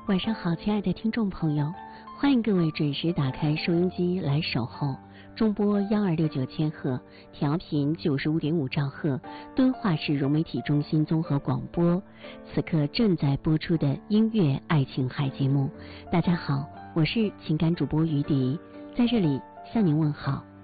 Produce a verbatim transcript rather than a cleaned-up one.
晚上好，亲爱的听众朋友，欢迎各位准时打开收音机来守候中波幺二六九千赫，调频九十五点五兆赫，敦化市融媒体中心综合广播。此刻正在播出的音乐爱情海节目。大家好，我是情感主播于迪，在这里向您问好。